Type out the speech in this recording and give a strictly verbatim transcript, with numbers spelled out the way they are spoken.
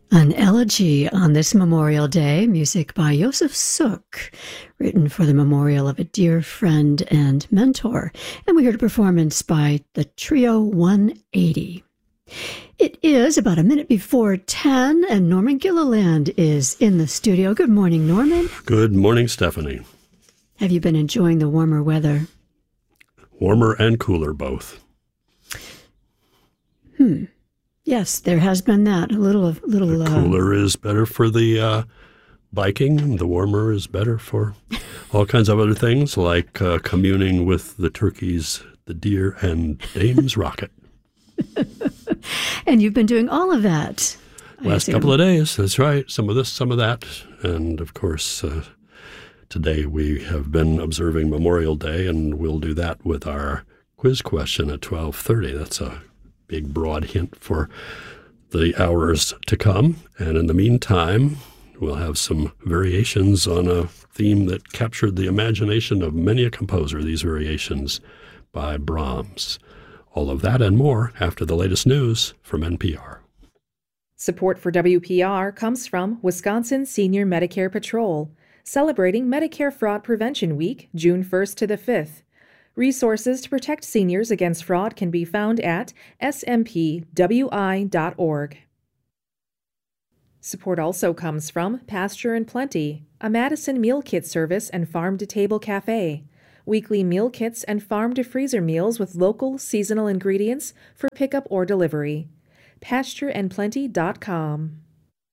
An elegy on this Memorial Day, music by Josef Suk, written for the memorial of a dear friend and mentor. And we heard a performance by the Trio one eighty. It is about a minute before ten, and Norman Gilliland is in the studio. Good morning, Norman. Good morning, Stephanie. Have you been enjoying the warmer weather? Warmer and cooler, both. Hmm. Yes, there has been that. A little of little. The cooler uh, is better for the uh, biking. The warmer is better for all kinds of other things, like uh, communing with the turkeys, the deer, and Dame's rocket. And you've been doing all of that. Last couple of days, that's right. Some of this, some of that. And, of course, uh, today we have been observing Memorial Day, and we'll do that with our quiz question at twelve thirty. That's a big, broad hint for the hours to come. And in the meantime, we'll have some variations on a theme that captured the imagination of many a composer, these variations by Brahms. All of that and more after the latest news from N P R. Support for W P R comes from Wisconsin Senior Medicare Patrol, celebrating Medicare Fraud Prevention Week, June first to the fifth. Resources to protect seniors against fraud can be found at s m p w i dot org. Support also comes from Pasture and Plenty, a Madison meal kit service and farm-to-table cafe. Weekly meal kits and farm-to-freezer meals with local, seasonal ingredients for pickup or delivery. pasture and plenty dot com.